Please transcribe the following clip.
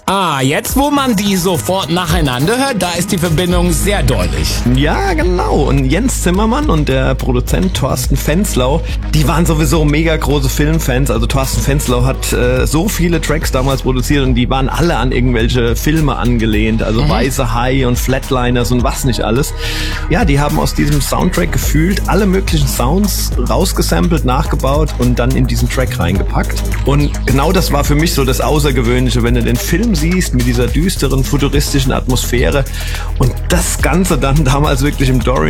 Ah, jetzt wo man die sofort nacheinander hört, da ist die Verbindung sehr deutlich. Ja, genau. Und Jens Zimmermann und der Produzent Thorsten Fenslau, die waren sowieso mega große Filmfans. Also Thorsten Fenslau hat so viele Tracks damals produziert und die waren alle an irgendwelche Filme angelehnt. Also Weiße Hai und Flatliners und was nicht alles. Ja, die haben aus diesem Soundtrack gefühlt alle möglichen Sounds rausgesampelt, nachgebaut und dann in diesen Track reingepackt. Und genau das war für mich so das Außergewöhnliche, wenn du den Film siehst mit dieser düsteren, futuristischen Atmosphäre und das Ganze dann damals wirklich im Dorian